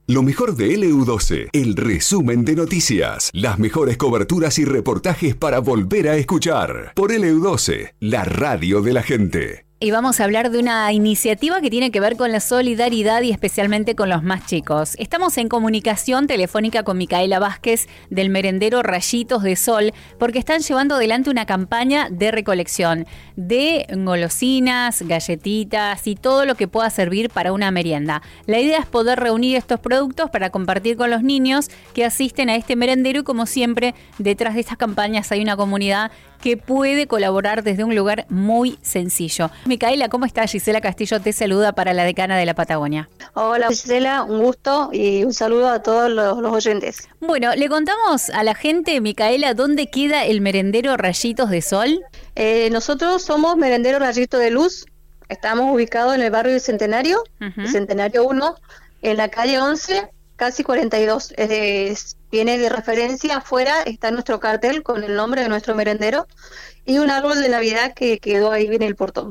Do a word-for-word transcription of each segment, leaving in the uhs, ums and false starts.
Lo mejor de L U doce, el resumen de noticias, las mejores coberturas y reportajes para volver a escuchar. Por L U doce, la radio de la gente. Y vamos a hablar de una iniciativa que tiene que ver con la solidaridad y especialmente con los más chicos. Estamos en comunicación telefónica con Micaela Vázquez del merendero Rayitos de Sol porque están llevando adelante una campaña de recolección de golosinas, galletitas y todo lo que pueda servir para una merienda. La idea es poder reunir estos productos para compartir con los niños que asisten a este merendero y como siempre detrás de estas campañas hay una comunidad que puede colaborar desde un lugar muy sencillo. Micaela, ¿cómo estás? Gisela Castillo te saluda para la Decana de la Patagonia. Hola Gisela, un gusto y un saludo a todos los, los oyentes. Bueno, le contamos a la gente, Micaela, ¿dónde queda el merendero Rayitos de Sol? Eh, nosotros somos merendero Rayito de Luz, estamos ubicados en el barrio del Centenario, uh-huh. Centenario uno, en la calle once, casi cuarenta y dos. Es, viene de referencia, afuera está nuestro cartel con el nombre de nuestro merendero y un árbol de Navidad que quedó ahí en el portón.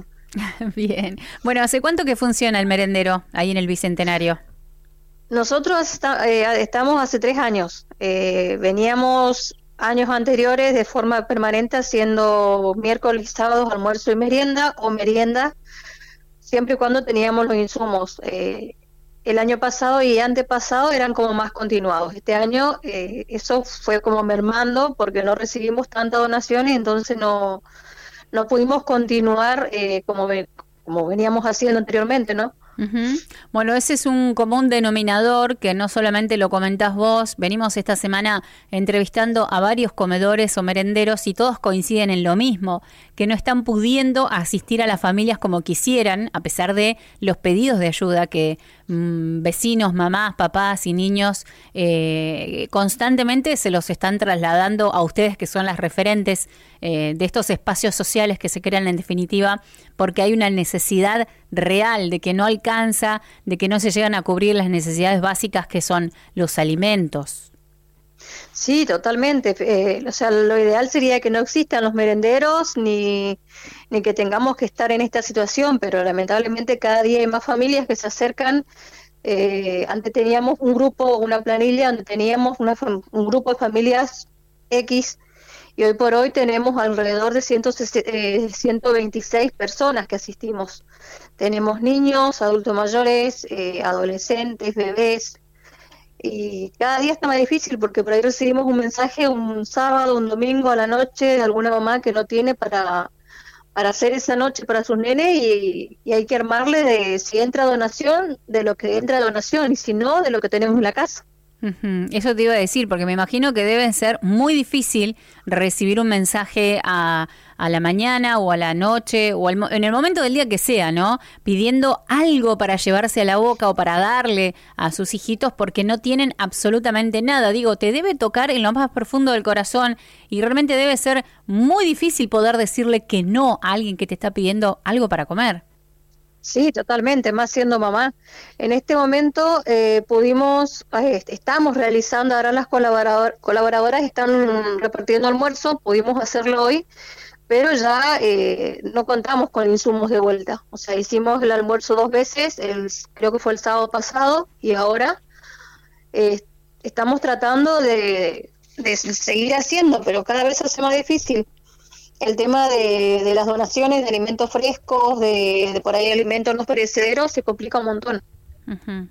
Bien. Bueno, ¿hace cuánto que funciona el merendero ahí en el Bicentenario? Nosotros está, eh, estamos hace tres años. Eh, veníamos años anteriores de forma permanente haciendo miércoles y sábados almuerzo y merienda o merienda, siempre y cuando teníamos los insumos. Eh, el año pasado y antepasado eran como más continuados. Este año eh, eso fue como mermando porque no recibimos tantas donaciones, entonces no... no pudimos continuar eh, como, ve, como veníamos haciendo anteriormente, ¿no? Uh-huh. Bueno, ese es un común denominador que no solamente lo comentás vos, venimos esta semana entrevistando a varios comedores o merenderos y todos coinciden en lo mismo, que no están pudiendo asistir a las familias como quisieran, a pesar de los pedidos de ayuda que mmm, vecinos, mamás, papás y niños eh, constantemente se los están trasladando a ustedes que son las referentes eh, de estos espacios sociales que se crean en definitiva, porque hay una necesidad real de que no alcanza, de que no se llegan a cubrir las necesidades básicas que son los alimentos. Sí, totalmente. Eh, o sea, lo ideal sería que no existan los merenderos ni, ni que tengamos que estar en esta situación, pero lamentablemente cada día hay más familias que se acercan. Eh, antes teníamos un grupo, una planilla donde teníamos una, un grupo de familias X y hoy por hoy tenemos alrededor de ciento veintiséis personas que asistimos. Tenemos niños, adultos mayores, eh, adolescentes, bebés. Y cada día está más difícil porque por ahí recibimos un mensaje un sábado, un domingo a la noche de alguna mamá que no tiene para, para hacer esa noche para sus nenes y, y hay que armarle de si entra donación, de lo que entra donación y si no, de lo que tenemos en la casa. Uh-huh. Eso te iba a decir, porque me imagino que debe ser muy difícil recibir un mensaje a, a la mañana o a la noche o al, en el momento del día que sea, ¿no? Pidiendo algo para llevarse a la boca o para darle a sus hijitos porque no tienen absolutamente nada. Digo, te debe tocar en lo más profundo del corazón y realmente debe ser muy difícil poder decirle que no a alguien que te está pidiendo algo para comer. Sí, totalmente, más siendo mamá. En este momento eh, pudimos, eh, estamos realizando, ahora las colaborador, colaboradoras están repartiendo almuerzo, pudimos hacerlo hoy, pero ya eh, no contamos con insumos de vuelta. O sea, hicimos el almuerzo dos veces, el, creo que fue el sábado pasado, y ahora eh, estamos tratando de, de seguir haciendo, pero cada vez se hace más difícil. El tema de, de las donaciones de alimentos frescos, de, de por ahí alimentos no perecederos, se complica un montón. Uh-huh.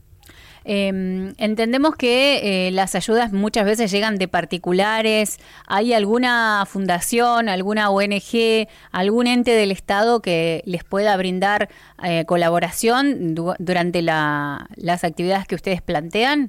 Eh, entendemos que eh, las ayudas muchas veces llegan de particulares. ¿Hay alguna fundación, alguna O N G, algún ente del Estado que les pueda brindar eh, colaboración du- durante la, las actividades que ustedes plantean?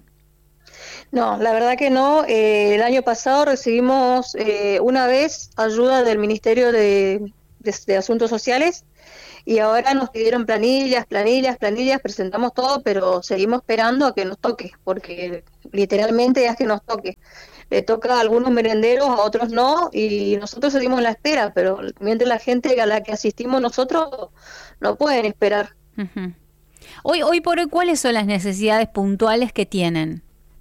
No, la verdad que no. Eh, el año pasado recibimos eh, una vez ayuda del Ministerio de, de, de Asuntos Sociales y ahora nos pidieron planillas, planillas, planillas, presentamos todo, pero seguimos esperando a que nos toque, porque literalmente es que nos toque. Le toca a algunos merenderos, a otros no, y nosotros seguimos en la espera, pero mientras la gente a la que asistimos nosotros no pueden esperar. Uh-huh. Hoy, hoy por hoy, ¿cuáles son las necesidades puntuales que tienen?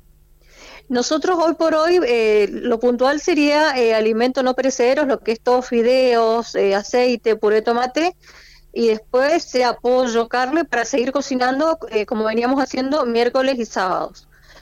Nosotros hoy por hoy, eh, lo puntual sería eh, alimentos no perecederos, lo que es todo fideos, eh, aceite, puré de tomate, y después sea pollo, carne, para seguir cocinando eh, como veníamos haciendo miércoles y sábados.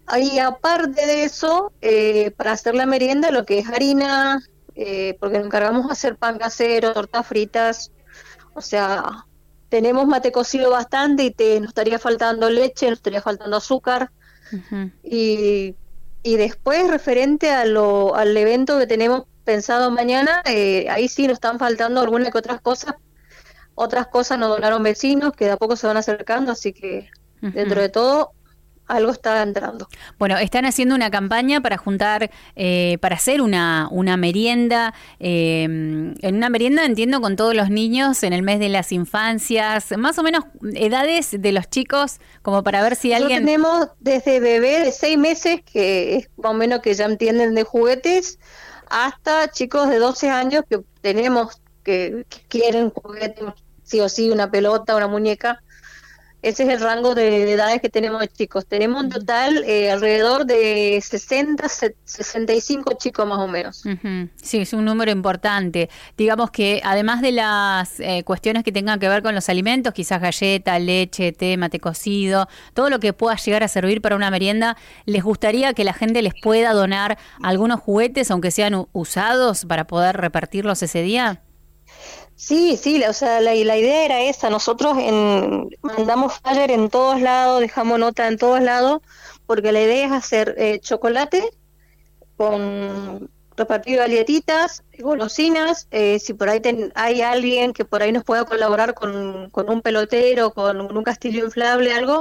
ahí aparte de eso, eh, para hacer la merienda, lo que es harina, eh, porque nos encargamos de hacer pan casero, tortas fritas, o sea, tenemos mate cocido bastante y te, nos estaría faltando leche, nos estaría faltando azúcar. Uh-huh. y, y después, referente a lo, al evento que tenemos pensado mañana, eh, ahí sí nos están faltando algunas que otras cosas. Otras cosas nos donaron vecinos que de a poco se van acercando, así que uh-huh. dentro de todo algo está entrando. Bueno, están haciendo una campaña para juntar, eh, para hacer una, una merienda, eh, en una merienda entiendo con todos los niños en el mes de las infancias, más o menos edades de los chicos, como para ver si Nosotros alguien... tenemos desde bebé de seis meses, que es más o menos que ya entienden de juguetes, hasta chicos de doce años que tenemos que, que quieren juguetes, sí o sí, una pelota, una muñeca. Ese es el rango de, de edades que tenemos de chicos. Tenemos en total eh, alrededor de sesenta, sesenta y cinco chicos más o menos. Uh-huh. Sí, es un número importante. Digamos que además de las eh, cuestiones que tengan que ver con los alimentos, quizás galleta, leche, té, mate cocido, todo lo que pueda llegar a servir para una merienda, ¿les gustaría que la gente les pueda donar algunos juguetes, aunque sean usados, para poder repartirlos ese día? Sí, sí, o sea, la, la idea era esa. Nosotros en, mandamos flyer en todos lados, dejamos nota en todos lados, porque la idea es hacer eh, chocolate con repartir galletitas, golosinas. Eh, si por ahí ten, hay alguien que por ahí nos pueda colaborar con, con un pelotero, con un castillo inflable, algo,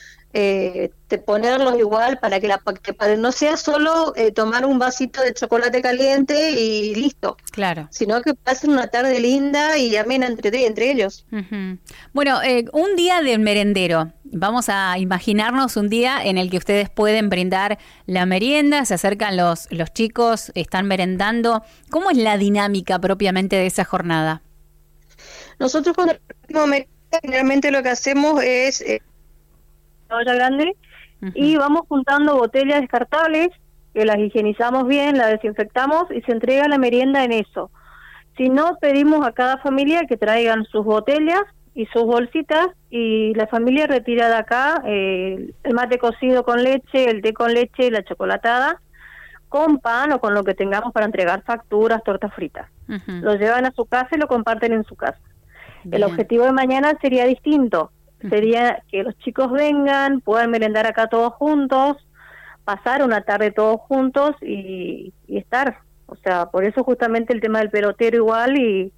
eh, de ponerlos igual para que, la, que para no sea solo eh, tomar un vasito de chocolate caliente y listo. Claro. Sino que pasen una tarde linda y amena entre, entre ellos. Uh-huh. Bueno, eh, un día del merendero. Vamos a imaginarnos un día en el que ustedes pueden brindar la merienda, se acercan los, los chicos, están merendando. ¿Cómo es la dinámica propiamente de esa jornada? Nosotros cuando repartimos merienda, generalmente lo que hacemos es... Eh, una olla grande, uh-huh. y vamos juntando botellas descartables, que las higienizamos bien, las desinfectamos y se entrega la merienda en eso. Si no, pedimos a cada familia que traigan sus botellas y sus bolsitas y la familia retira de acá eh, el mate cocido con leche, el té con leche y la chocolatada con pan o con lo que tengamos para entregar facturas, tortas fritas. Uh-huh. Lo llevan a su casa y lo comparten en su casa. Bien. El objetivo de mañana sería distinto. Sería que los chicos vengan, puedan merendar acá todos juntos, pasar una tarde todos juntos y, y estar. O sea, por eso justamente el tema del pelotero igual, y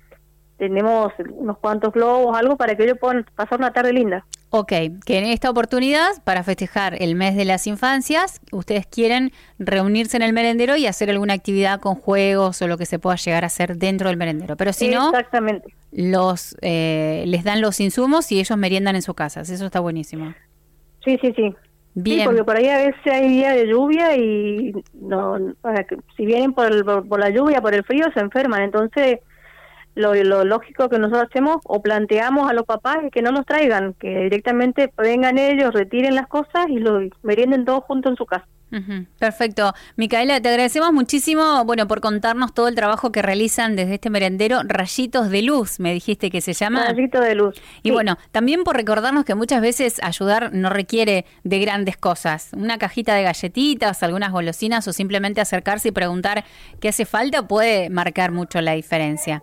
tenemos unos cuantos globos, algo para que ellos puedan pasar una tarde linda. Ok, que en esta oportunidad, para festejar el mes de las infancias, ustedes quieren reunirse en el merendero y hacer alguna actividad con juegos o lo que se pueda llegar a hacer dentro del merendero. Pero si no, exactamente. los eh, les dan los insumos y ellos meriendan en sus casas. Eso está buenísimo. Sí, sí, sí. Bien. Sí, porque por ahí a veces hay días de lluvia y no, para que, si vienen por, el, por, por la lluvia, por el frío, se enferman. Entonces... Lo, lo lógico que nosotros hacemos o planteamos a los papás es que no los traigan, que directamente vengan ellos, retiren las cosas y lo merienden todos juntos en su casa. Uh-huh. Perfecto. Micaela, te agradecemos muchísimo, bueno, por contarnos todo el trabajo que realizan desde este merendero Rayitos de Luz, me dijiste que se llama. Rayitos de Luz. Y sí. Bueno, también por recordarnos que muchas veces ayudar no requiere de grandes cosas. Una cajita de galletitas, algunas golosinas o simplemente acercarse y preguntar qué hace falta puede marcar mucho la diferencia.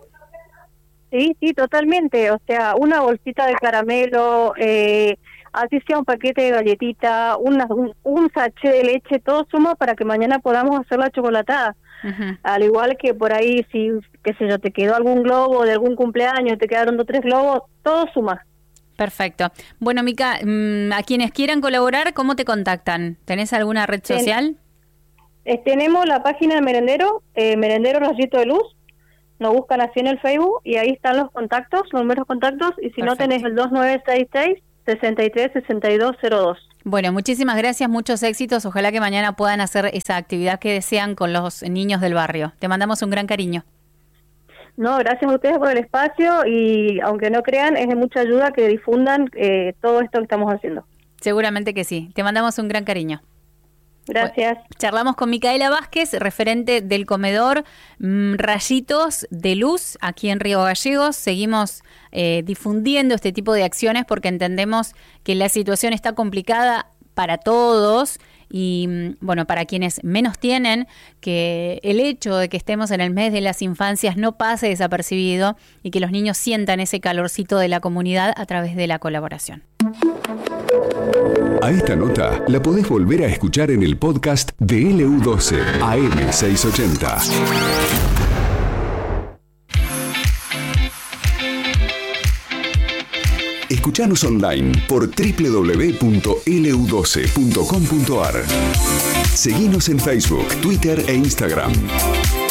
Sí, sí, totalmente. O sea, una bolsita de caramelo, eh, así sea un paquete de galletita, una, un, un sachet de leche, todo suma para que mañana podamos hacer la chocolatada. Uh-huh. Al igual que por ahí, si, qué sé yo, te quedó algún globo de algún cumpleaños, te quedaron dos o tres globos, todo suma. Perfecto. Bueno, Mica, a quienes quieran colaborar, ¿cómo te contactan? ¿Tenés alguna red social? Ten, eh, tenemos la página de Merendero, eh, Merendero Rayito de Luz. Nos buscan así en el Facebook y ahí están los contactos, los números contactos, y si Perfecto. No tenés el dos nueve seis seis, seis tres, seis dos cero dos. Bueno, muchísimas gracias, muchos éxitos, ojalá que mañana puedan hacer esa actividad que desean con los niños del barrio. Te mandamos un gran cariño. No, gracias a ustedes por el espacio y aunque no crean, es de mucha ayuda que difundan eh, todo esto que estamos haciendo. Seguramente que sí, te mandamos un gran cariño. Gracias. Bueno, charlamos con Micaela Vázquez, referente del comedor mmm, Rayitos de Luz aquí en Río Gallegos. Seguimos eh, difundiendo este tipo de acciones porque entendemos que la situación está complicada para todos y bueno, para quienes menos tienen, que el hecho de que estemos en el mes de las infancias no pase desapercibido y que los niños sientan ese calorcito de la comunidad a través de la colaboración. A esta nota la podés volver a escuchar en el podcast de L U doce A M seiscientos ochenta. Escuchanos online por doble u doble u doble u punto L U doce punto com punto a r. Seguinos en Facebook, Twitter e Instagram.